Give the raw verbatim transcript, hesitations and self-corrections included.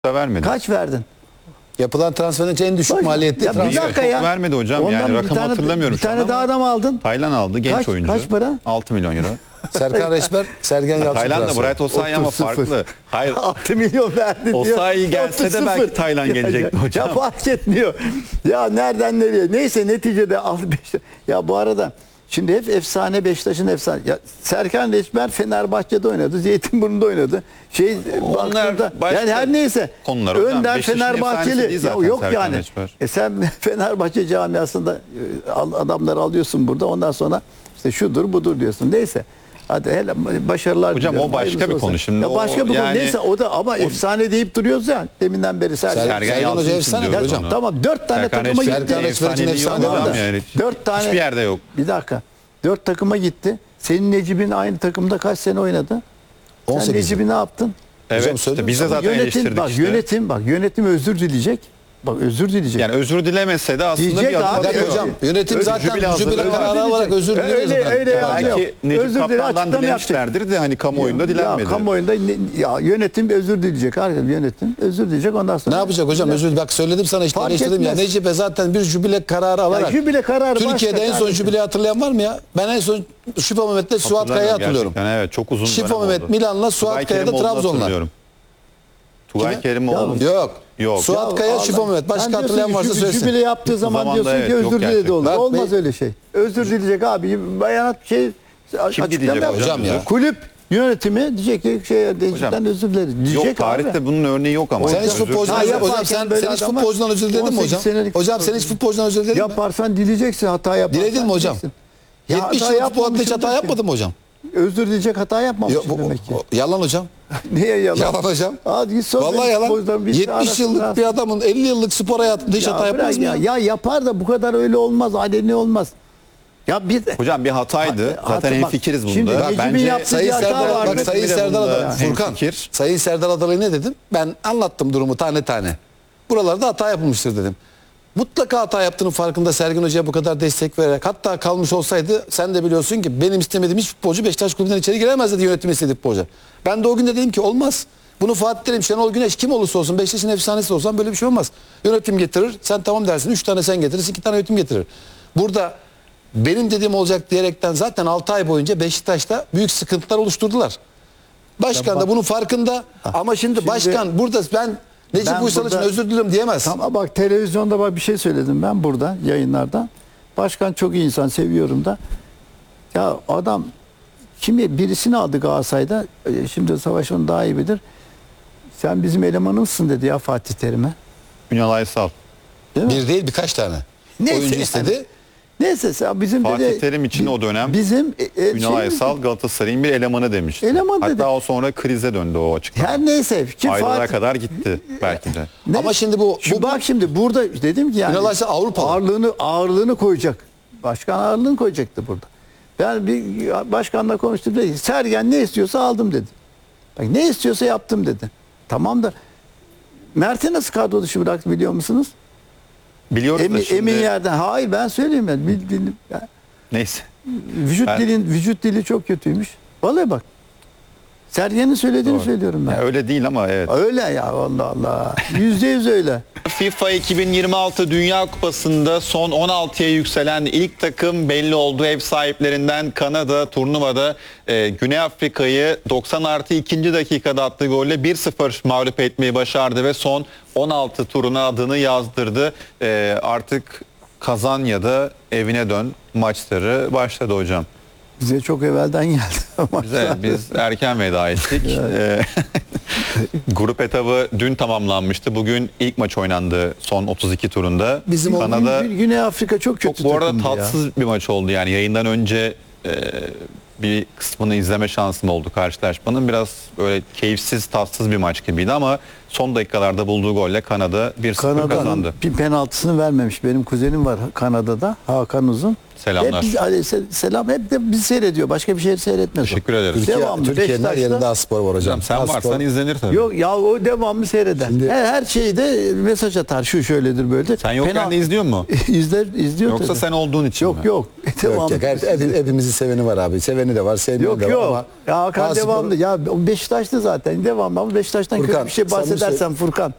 da vermedi. Kaç verdin? Yapılan transferin en düşük Bak, maliyetli ya bir transfer. dakika Çok ya. vermedi hocam. Ondan Yani bir rakamı tane- hatırlamıyorum Bir şu an tane daha ama adam aldın. Taylan aldı, genç Kaç- oyuncu. kaç para? altı milyon euro. Serkan Reçber, Sergen Yalçın Taylan da transferi. Bright Osayi ama otuz sıfır. farklı. Hayır. altı milyon verdin diyor. Osayi gelse otuz de belki sıfır. Taylan Ya- gelecekti ya- hocam. Ya fark etmiyor. Ya nereden nereye? Neyse neticede altı beş. Ya bu arada şimdi hep efsane, Beşiktaş'ın efsane. Ya Serkan Reçber Fenerbahçe'de oynadı. Zeytinburnu'nda oynadı. Şey Onlar baktığında- başka yani her neyse. konular hocam. Önder Beşiktaş'ın efsanesi Fenerbahçeli. değil Ya zaten yok Serkan yani. Reçber. E sen Fenerbahçe camiasında e, al- adamları alıyorsun burada. Ondan sonra işte şudur budur diyorsun. Neyse. Hadi hele başarılar Hocam diliyorum. o başka Hayırlısı bir olsun. konu şimdi. Ya başka O bir konu. yani- Neyse o da ama efsane deyip duruyoruz ya. Deminden beri Serkan. Sergen Sergen Yalçın Yalçın Hoca için efsane diyoruz hocam. onu. Tamam dört tane Serkan takıma Reçber gitti. Serkan Reçber için efsaneliği efsane yok adam hocam da. yani. Dört tane. Hiçbir yerde yok. Bir dakika. Dört takıma gitti. Senin Necip'in aynı takımda kaç sene oynadı? on Sen sekiz. Necip'i ne yaptın? Evet Hocam işte söyledim biz de sana. zaten yönetim eleştirdik bak işte. yönetim bak yönetim özür dileyecek. Bak özür dileyecek. Yani özür dilemese de aslında Diyecek bir adım abi. Bir dakika atıyor. hocam, yönetim Öyle zaten jübile jübile hazırlığı kararı var. olarak özür diliyor Öyle- zaten. öyle yani. Belki Yok. Necip Özür dile, Kaptan'dan açıklama dilemişlerdir de hani kamuoyunda Ya dilenmedi. kamuoyunda ne- ya yönetim özür dileyecek. Arkadaşlar yönetim özür dileyecek ondan sonra. Ne yapacak hocam? Özür bak söyledim sana işte Fark eleştirdim ya. etmez. Necip'e zaten bir jübile kararı alarak. jübile kararı Türkiye'de başka en son kardeşim. jübileyi hatırlayan var mı ya? Ben en son Şifo Mehmet'te Suat Kaya'yı hatırlıyorum. Gerçekten, evet çok uzun Şifo dönem Mehmet oldu. Milan'la Suat Tugay Kaya'da Kerimoğlu'nu Trabzon'la. hatırlıyorum. Tugay Kime? Kerimoğlu. Yok. Yok. Suat Ya Kaya, Allah- Şifo Mehmet. Sen Başka diyorsun hatırlayan ki varsa jübile- söylesin. Jübile yaptığı zaman zamanda diyorsun evet, ki yok özür diledi gerçekten. olur. Bak, Olmaz be- öyle şey. Özür dileyecek abi. Bayanat şey açıklama diyecek yapacak. hocam ya? Kulüp yönetimi diyecek ki şey Necip'ten özür diledi. Diyecek Yok tarihte abi. bunun örneği yok ama. Sen hiç Özür- futbolcudan Ha, özür yaparken hocam sen, böyle sen hiç adama futbolcudan özür diledin mi on sekiz hocam? senelik Hocam sen hiç futbolcudan özür diledin mi? Yaparsan dileyeceksin hata yaparsan. Diledin mi hocam? dileyeceksin. Ya yetmiş hata yıllık futbolda hiç hata yapmamışsın yapmadın mı hocam? Özür dileyecek hata Yo, yapmamışsın bu- demek ki. o- yalan hocam. Niye yalan? Yalan hocam. Hadi git sor Vallahi benim yalan. futbolcuların bir yetmiş arasında- yıllık bir adamın elli yıllık spor hayatında hiç Ya hata yapmaz bırak mı ya? ya? Ya yapar da bu kadar öyle olmaz. Aleni olmaz. Ya bir Hocam bir hataydı. Ha- Zaten hatır- en bak, fikiriz bunda. şimdi Necip'in Bence yaptığı Sayın bir hata Serdar, var. bak Sayın Yönetimi de Serdar bunda Adalı, Furkan, hemfikir. Sayın Serdar Adalı'ya ne dedim? Ben anlattım durumu tane tane. Buralarda hata yapılmıştır dedim. Mutlaka hata yaptığının farkında Sergen Hoca'ya bu kadar destek vererek, hatta kalmış olsaydı sen de biliyorsun ki benim istemediğim hiç futbolcu Beşiktaş kulübünden içeri giremez dedi yönetim istediği futbolcu. Ben de o gün de dedim ki olmaz. Bunu Fatih Terim, Şenol Güneş kim olursa olsun Beşiktaş'ın efsanesi olsan böyle bir şey olmaz. Yönetim getirir, sen tamam dersin. Üç tane sen getirirsin, iki tane yönetim getirir. Burada benim dediğim olacak diyerekten zaten altı ay boyunca Beşiktaş'ta büyük sıkıntılar oluşturdular. Başkan da bunun farkında ama şimdi, şimdi- başkan burada ben Necip Ben Uysal için burada- özür diliyorum diyemez. Ama bak televizyonda bak bir şey söyledim ben burada yayınlarda. Başkan çok iyi insan, seviyorum da. Ya adam kimi birisini aldı Galatasaray'da. e, Şimdi Savaş onu daha iyi bilir. Sen bizim elemanımsın dedi ya Fatih Terim'e. Ünal Aysal. Değil mi? Bir değil birkaç tane. Neyse Oyuncu yani. istedi. Neyse sen bizim Fatih dedi, Terim için o dönem bizim e, e, Ünal şeyimiz- Aysal Galatasaray'ın bir elemanı demişti. Eleman Hatta dedi. o sonra krize döndü o açıklama. her neyse ki Ayrılığa Fatih kadar gitti belki de. Ne? Ama şimdi bu, Şu bu bak şimdi burada dedim ki yani Ünal Aysal Avrupalı. ağırlığını ağırlığını koyacak. Başkan ağırlığını koyacaktı burada. Ben bir başkanla konuştum dedi. ki, Sergen ne istiyorsa aldım dedi. Bak ne istiyorsa yaptım dedi. Tamam da Mert'i nasıl kadro dışı bıraktı biliyor musunuz? Biliyoruz da Emin, şimdi. emin yerden. Hayır ben söyleyeyim yani. Bildiğin- yani Neyse. vücut Ben- dilin vücut dili çok kötüymüş. Vallahi bak. Sergen'in söylediğini Doğru. söylüyorum ben. Ya öyle değil ama evet. Öyle ya Allah Allah. Yüzde yüz öyle. FIFA iki bin yirmi altı Dünya Kupası'nda son on altıya yükselen ilk takım belli oldu. Ev sahiplerinden Kanada turnuvada e, Güney Afrika'yı doksan artı ikinci dakikada attığı golle bir sıfır mağlup etmeyi başardı ve son on altı turuna adını yazdırdı. E, artık kazan ya da evine dön maçları başladı hocam. Bize çok evvelden geldi. Güzel, biz erken veda ettik. Ee, Grup etabı dün tamamlanmıştı. Bugün ilk maç oynandı son otuz iki turunda. Bizim o Kanada Gün- Güney Afrika çok kötü çok bu arada takımdı ya. tatsız bir maç oldu. Yani yayından önce e, bir kısmını izleme şansım oldu karşılaşmanın. Biraz böyle keyifsiz, tatsız bir maç gibiydi ama son dakikalarda bulduğu golle Kanada bir sıfır Kanada'nın kazandı. bir penaltısını vermemiş. Benim kuzenim var Kanada'da. Hakan Uzun. Selamlar. Hep biz, Ali, se- selam hep de bizi seyrediyor. Başka bir şey seyretmez. o. Teşekkür ederiz. Türkiye, Devamlı Türkiye'nin her Beşiktaş'ta- yerinde spor var hocam. Hocam sen A-Spor. varsan izlenir tabii. Yok ya o devamlı seyreder. her, her şeyde mesaj atar. Şu şöyledir böyle. Sen yokken Penal- de izliyor mu? İzler, izliyor Yoksa tabii. sen olduğun için Yok mi? yok. Yok Devamlı. yok. Her, hep- hepimizin seveni var abi. Seveni de var, sevmeyeni Yok de var yok. ama Ya Hakan A-Spor- devamlı. Ya o Beşiktaş'ta zaten devamlı ama Beşiktaş'tan Furkan, kötü bir şey sana bir şey edersen Furkan.